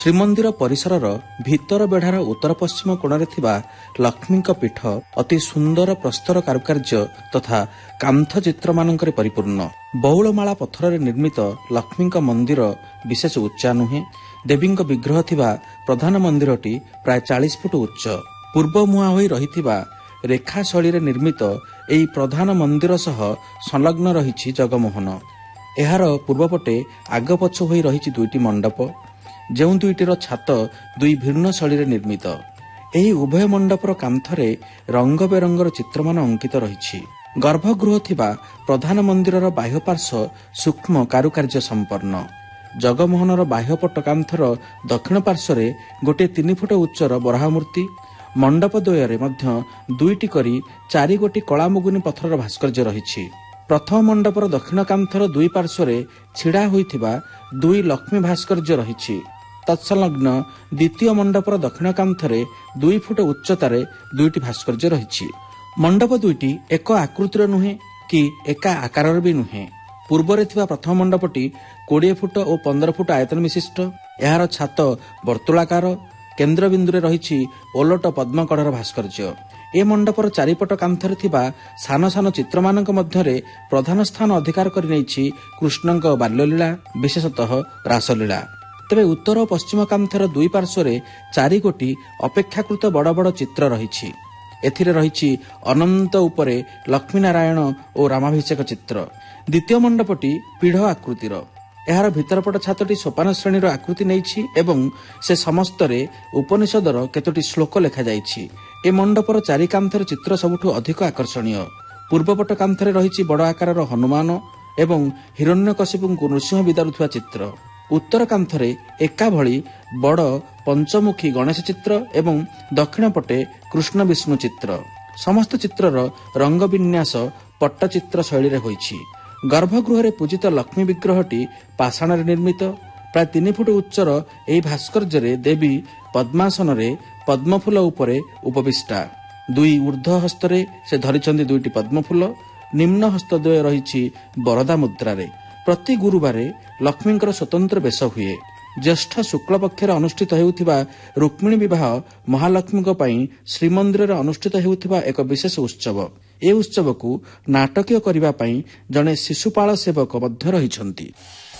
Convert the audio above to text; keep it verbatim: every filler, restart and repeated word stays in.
ଶ୍ରୀମନ୍ଦିର ପରିସରର ଭିତର ବେଢ଼ାର ଉତ୍ତର ପଶ୍ଚିମ କୋଣରେ ଥିବା ଲକ୍ଷ୍ମୀଙ୍କ ପୀଠ ଅତି ସୁନ୍ଦର ପ୍ରସ୍ତର କାରୁକାର୍ଯ୍ୟ ତଥା କାନ୍ଥ ଚିତ୍ରମାନଙ୍କରେ ପରିପୂର୍ଣ୍ଣ। ବଉଳମାଳା ପଥରରେ ନିର୍ମିତ ଲକ୍ଷ୍ମୀଙ୍କ ମନ୍ଦିର ବିଶେଷ ଉଚ୍ଚା ନୁହେଁ। ଦେବୀଙ୍କ ବିଗ୍ରହ ଥିବା ପ୍ରଧାନ ମନ୍ଦିରଟି ପ୍ରାୟ ଚାଳିଶ ଫୁଟ ଉଚ୍ଚ। ପୂର୍ବ ମୁହାଁ ହୋଇ ରହିଥିବା ରେଖା ଶୈଳୀରେ ନିର୍ମିତ ଏହି ପ୍ରଧାନ ମନ୍ଦିର ସହ ସଂଲଗ୍ନ ରହିଛି ଜଗମୋହନ। ଏହାର ପୂର୍ବପଟେ ଆଗପଛ ହୋଇ ରହିଛି ଦୁଇଟି ମଣ୍ଡପ, ଯେଉଁ ଦୁଇଟିର ଛାତ ଦୁଇ ଭିନ୍ନ ଶୈଳୀରେ ନିର୍ମିତ। ଏହି ଉଭୟ ମଣ୍ଡପର କାନ୍ଥରେ ରଙ୍ଗ ବେରଙ୍ଗର ଚିତ୍ରମାନ ଅଙ୍କିତ ରହିଛି। ଗର୍ଭଗୃହ ଥିବା ପ୍ରଧାନ ମନ୍ଦିରର ବାହ୍ୟ ପାର୍ଶ୍ୱ ସୂକ୍ଷ୍ମ କାରୁକାର୍ଯ୍ୟ ସମ୍ପନ୍ନ। ଜଗମୋହନର ବାହ୍ୟପଟ କାନ୍ଥର ଦକ୍ଷିଣ ପାର୍ଶ୍ୱରେ ଗୋଟିଏ ତିନି ଫୁଟ ଉଚ୍ଚର ବରାହମୂର୍ତ୍ତି, ମଣ୍ଡପ ଦ୍ୱୟରେ ମଧ୍ୟ ଦୁଇଟି କରି ଚାରି ଗୋଟି କଳାମୁଗୁନି ପଥରର ଭାସ୍କର୍ଯ୍ୟ ରହିଛି। ପ୍ରଥମ ମଣ୍ଡପର ଦକ୍ଷିଣ କାନ୍ଥର ଦୁଇ ପାର୍ଶ୍ୱରେ ଛିଡ଼ା ହୋଇଥିବା ଦୁଇ ଲକ୍ଷ୍ମୀ ଭାସ୍କର୍ଯ୍ୟ ରହିଛି। ତତ୍ସଂଲଗ୍ନ ଦ୍ୱିତୀୟ ମଣ୍ଡପର ଦକ୍ଷିଣ କାନ୍ଥରେ ଦୁଇ ଫୁଟ ଉଚ୍ଚତାରେ ଦୁଇଟି ଭାସ୍କର୍ଯ୍ୟ ରହିଛି। ମଣ୍ଡପ ଦୁଇଟି ଏକ ଆକୃତିର ନୁହେଁ କି ଏକା ଆକାରର ବି ନୁହେଁ। ପୂର୍ବରେ ଥିବା ପ୍ରଥମ ମଣ୍ଡପଟି କୋଡ଼ିଏ ଫୁଟ ଓ ପନ୍ଦର ଫୁଟ ଆୟତନ ବିଶିଷ୍ଟ। ଏହାର ଛାତ ବର୍ତ୍ତୁଳାକାର, କେନ୍ଦ୍ରବିନ୍ଦୁରେ ରହିଛି ଓଲଟ ପଦ୍ମକଢ଼ର ଭାସ୍କର୍ଯ୍ୟ। ଏ ମଣ୍ଡପର ଚାରିପଟ କାନ୍ଥରେ ଥିବା ସାନ ସାନ ଚିତ୍ରମାନଙ୍କ ମଧ୍ୟରେ ପ୍ରଧାନ ସ୍ଥାନ ଅଧିକାର କରିନେଇଛି କୃଷ୍ଣଙ୍କ ବାଲ୍ୟଲୀଳା, ବିଶେଷତଃ ରାସଲୀଳା। ତେବେ ଉତ୍ତର ଓ ପଶ୍ଚିମ କାନ୍ଥର ଦୁଇ ପାର୍ଶ୍ୱରେ ଚାରି ଗୋଟି ଅପେକ୍ଷାକୃତ ବଡ଼ ବଡ଼ ଚିତ୍ର ରହିଛି। ଏଥିରେ ରହିଛି ଅନନ୍ତ ଉପରେ ଲକ୍ଷ୍ମୀନାରାୟଣ ଓ ରାମାଭିଷେକ ଚିତ୍ର। ଦ୍ୱିତୀୟ ମଣ୍ଡପଟି ପୀଢ଼ ଆକୃତିର। ଏହାର ଭିତରପଟ ଛାତଟି ସୋପାନ ଶ୍ରେଣୀର ଆକୃତି ନେଇଛି ଏବଂ ସେ ସମସ୍ତରେ ଉପନିଷଦର କେତୋଟି ଶ୍ଲୋକ ଲେଖାଯାଇଛି। ଏ ମଣ୍ଡପର ଚାରି କାନ୍ଥର ଚିତ୍ର ସବୁଠୁ ଅଧିକ ଆକର୍ଷଣୀୟ। ପୂର୍ବପଟ କାନ୍ଥରେ ରହିଛି ବଡ଼ ଆକାରର ହନୁମାନ ଏବଂ ହିରଣ୍ୟକଶିପୁଙ୍କୁ ନୃସିଂହ ବିଦାରୁଥିବା ଚିତ୍ର। ଉତ୍ତର କାନ୍ଥରେ ଏକାଭଳି ବଡ଼ ପଞ୍ଚମୁଖୀ ଗଣେଶ ଚିତ୍ର ଏବଂ ଦକ୍ଷିଣ ପଟେ କୃଷ୍ଣ ବିଷ୍ଣୁ ଚିତ୍ର। ସମସ୍ତ ଚିତ୍ରର ରଙ୍ଗ ବିନ୍ୟାସ ପଟ୍ଟଚିତ୍ର ଶୈଳୀରେ ହୋଇଛି। ଗର୍ଭଗୃହରେ ପୂଜିତ ଲକ୍ଷ୍ମୀ ବିଗ୍ରହଟି ପାଷାଣରେ ନିର୍ମିତ। ପ୍ରାୟ ତିନି ଫୁଟ ଉଚ୍ଚର ଏହି ଭାସ୍କର୍ଯ୍ୟରେ ଦେବୀ ପଦ୍ମାସନରେ ପଦ୍ମଫୁଲ ଉପରେ ଉପବିଷ୍ଟା। ଦୁଇ ଉର୍ଦ୍ଧ୍ୱ ହସ୍ତରେ ସେ ଧରିଛନ୍ତି ଦୁଇଟି ପଦ୍ମଫୁଲ। ନିମ୍ନ ହସ୍ତଦ୍ୱୟ ରହିଛି ବରଦା ମୁଦ୍ରାରେ। ପ୍ରତି ଗୁରୁବାରେ ଲକ୍ଷ୍ମୀଙ୍କର ସ୍ୱତନ୍ତ୍ର ବେଶ ହୁଏ। ଜ୍ୟେଷ୍ଠ ଶୁକ୍ଳ ପକ୍ଷରେ ଅନୁଷ୍ଠିତ ହେଉଥିବା ରୁକ୍ମିଣୀ ବିବାହ ମହାଲକ୍ଷ୍ମୀଙ୍କ ପାଇଁ ଶ୍ରୀମନ୍ଦିରରେ ଅନୁଷ୍ଠିତ ହେଉଥିବା ଏକ ବିଶେଷ ଉତ୍ସବ। ଏ ଉତ୍ସବକୁ ନାଟକୀୟ କରିବା ପାଇଁ ଜଣେ ଶିଶୁପାଳ ସେବକ ମଧ୍ୟ ରହିଛନ୍ତି।